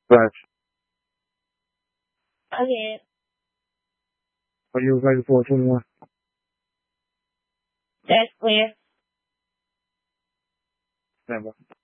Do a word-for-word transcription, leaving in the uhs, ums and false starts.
Right. Okay. Are you ready for twenty-one? That's clear. Stand by.